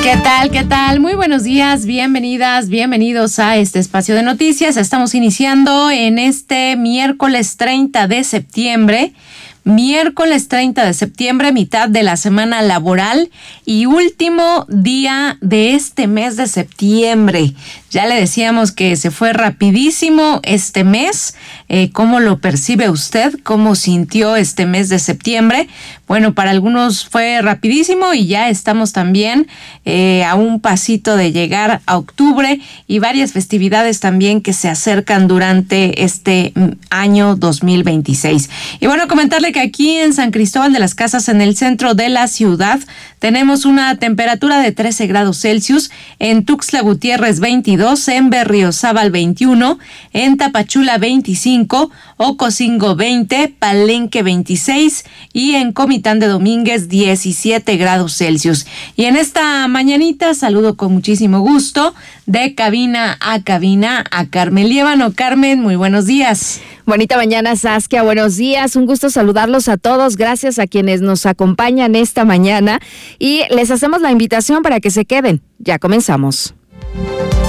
¿Qué tal? ¿Qué tal? Muy buenos días, bienvenidas, bienvenidos a este espacio de noticias. Estamos iniciando en este miércoles 30 de septiembre. Miércoles 30 de septiembre, mitad de la semana laboral y último día de este mes de septiembre. Ya le decíamos que se fue rapidísimo este mes. ¿Cómo lo percibe usted? ¿Cómo sintió este mes de septiembre? Bueno, para algunos fue rapidísimo y ya estamos también a un pasito de llegar a octubre y varias festividades también que se acercan durante este año 2026. Y bueno, comentarle que aquí en San Cristóbal de las Casas, en el centro de la ciudad, tenemos una temperatura de 13 grados Celsius, en Tuxtla Gutiérrez 22, en Berriozábal 21, en Tapachula 25, Ocosingo 20, Palenque 26 y en Comitán de Domínguez 17 grados Celsius. Y en esta mañanita saludo con muchísimo gusto de cabina a Carmen Liévano. Carmen, muy buenos días. Bonita mañana, Saskia, buenos días, un gusto saludarlos a todos, gracias a quienes nos acompañan esta mañana y les hacemos la invitación para que se queden, ya comenzamos.